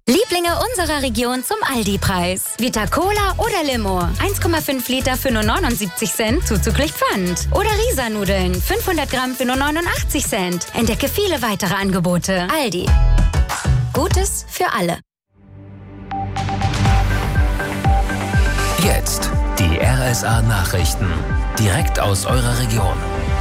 Lieblinge unserer Region zum Aldi-Preis. Vita Cola oder Limo. 1,5 Liter für nur 79 Cent zuzüglich Pfand. Oder Risa-Nudeln. 500 Gramm für nur 89 Cent. Entdecke viele weitere Angebote. Aldi. Gutes für alle. Jetzt die RSA-Nachrichten. Direkt aus eurer Region.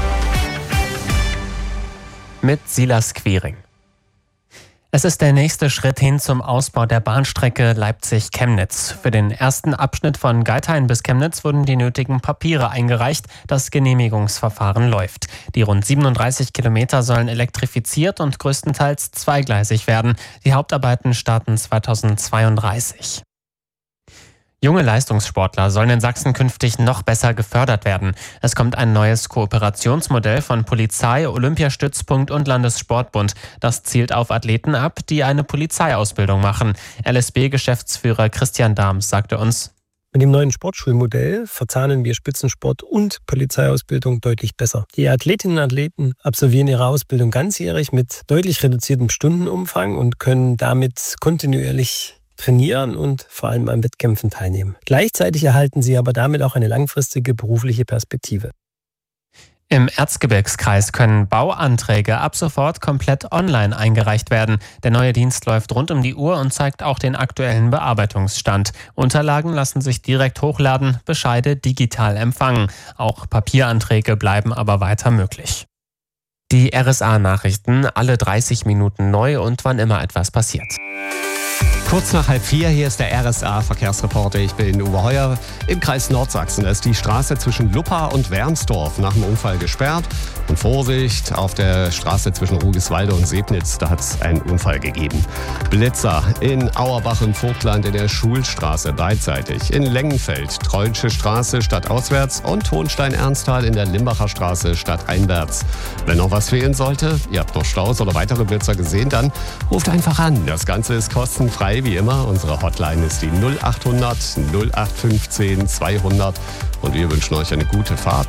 Mit Silas Quiring. Es ist der nächste Schritt hin zum Ausbau der Bahnstrecke Leipzig-Chemnitz. Für den ersten Abschnitt von Geithain bis Chemnitz wurden die nötigen Papiere eingereicht. Das Genehmigungsverfahren läuft. Die rund 37 Kilometer sollen elektrifiziert und größtenteils zweigleisig werden. Die Hauptarbeiten starten 2032. Junge Leistungssportler sollen in Sachsen künftig noch besser gefördert werden. Es kommt ein neues Kooperationsmodell von Polizei, Olympiastützpunkt und Landessportbund. Das zielt auf Athleten ab, die eine Polizeiausbildung machen. LSB-Geschäftsführer Christian Dahms sagte uns: Mit dem neuen Sportschulmodell verzahnen wir Spitzensport und Polizeiausbildung deutlich besser. Die Athletinnen und Athleten absolvieren ihre Ausbildung ganzjährig mit deutlich reduziertem Stundenumfang und können damit kontinuierlich trainieren und vor allem an Wettkämpfen teilnehmen. Gleichzeitig erhalten sie aber damit auch eine langfristige berufliche Perspektive. Im Erzgebirgskreis können Bauanträge ab sofort komplett online eingereicht werden. Der neue Dienst läuft rund um die Uhr und zeigt auch den aktuellen Bearbeitungsstand. Unterlagen lassen sich direkt hochladen, Bescheide digital empfangen. Auch Papieranträge bleiben aber weiter möglich. Die RSA-Nachrichten, alle 30 Minuten neu und wann immer etwas passiert. Kurz nach 3:30, hier ist der RSA-Verkehrsreporter. Ich bin Uwe Heuer im Kreis Nordsachsen. Da ist die Straße zwischen Luppa und Wernsdorf nach dem Unfall gesperrt. Und Vorsicht, auf der Straße zwischen Rugiswalde und Sebnitz, da hat es einen Unfall gegeben. Blitzer in Auerbach im Vogtland in der Schulstraße beidseitig. In Lengenfeld, Treulsche Straße stadtauswärts und Hohenstein-Ernsthal in der Limbacher Straße stadteinwärts. Wenn noch was fehlen sollte, ihr habt noch Staus oder weitere Blitzer gesehen, dann ruft einfach an. Das Ganze ist kostenfrei wie immer. Unsere Hotline ist die 0800 0815 200 und wir wünschen euch eine gute Fahrt.